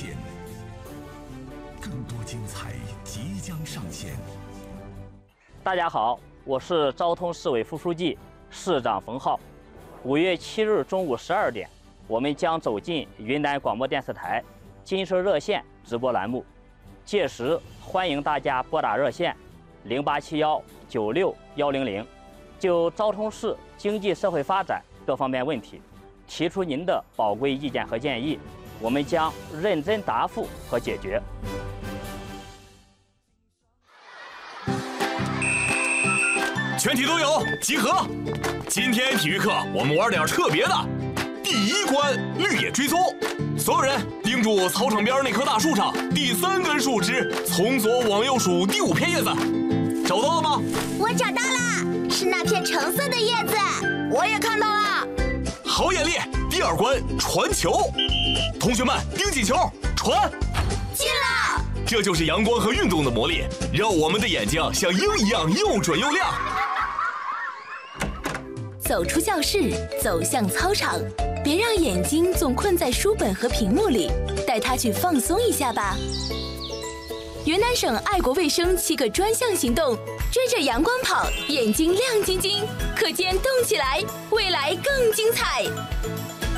线，更多精彩即将上线。 大家好，我是昭通市委副书记、市长冯浩。5月7日中午12点，我们将走进云南广播电视台金声热线直播栏目，届时欢迎大家拨打热线0871961100，就昭通市经济社会发展各方面问题提出您的宝贵意见和建议，我们将认真答复和解决。 全体都有，集合！今天体育课我们玩点特别的。第1关绿野追踪，所有人盯住操场边那棵大树上第3根树枝，从左往右数第5片叶子，找到了吗？ 我找到了，是那片橙色的叶子。我也看到了。 好眼力！第2关传球，同学们盯紧球，传。 进了！ 这就是阳光和运动的魔力，让我们的眼睛像鹰一样又准又亮。 走出教室，走向操场，别让眼睛总困在书本和屏幕里，带它去放松一下吧。云南省爱国卫生7个专项行动，追着阳光跑，眼睛亮晶晶，课间动起来，未来更精彩。